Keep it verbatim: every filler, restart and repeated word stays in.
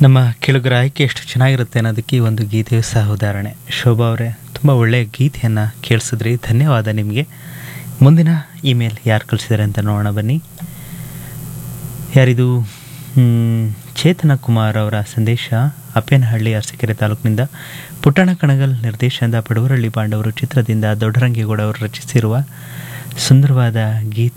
ನಮ್ಮ ಕೆಳಗರ ಆಯ್ಕೆ ಎಷ್ಟು ಚೆನ್ನಾಗಿರುತ್ತೆ ಅನ್ನೋದಕ್ಕೆ ಈ ಒಂದು ಗೀತೆಯು ಸಹ ಉದಾಹರಣೆ. ಶೋಭಾ ಅವರೇ, ತುಂಬ ಒಳ್ಳೆಯ ಗೀತೆಯನ್ನು ಕೇಳಿಸಿದ್ರಿ, ಧನ್ಯವಾದ ನಿಮಗೆ. ಮುಂದಿನ ಇಮೇಲ್ ಯಾರು ಕಳಿಸಿದ್ದಾರೆ ಅಂತ ನೋಡೋಣ ಬನ್ನಿ. ಯಾರಿದು? ಮ್, ಚೇತನ ಕುಮಾರ್ ಅವರ ಸಂದೇಶ. ಅಪ್ಪೇನಹಳ್ಳಿ, ಅರಸೀಕೆರೆ ತಾಲೂಕಿನಿಂದ ಪುಟ್ಟಣ ಕಣಗಲ್ ನಿರ್ದೇಶನದ ಪಡುವರಳ್ಳಿ ಪಾಂಡವರು ಚಿತ್ರದಿಂದ ದೊಡ್ಡರಂಗೇಗೌಡ ಅವರು ರಚಿಸಿರುವ ಸುಂದರವಾದ ಗೀತೆ